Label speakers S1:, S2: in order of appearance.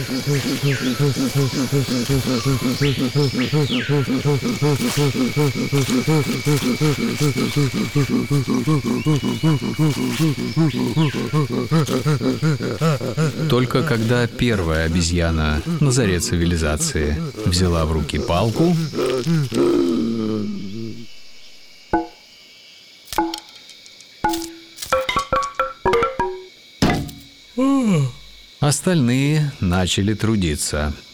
S1: Только когда первая обезьяна на заре цивилизации взяла в руки палку, остальные начали трудиться.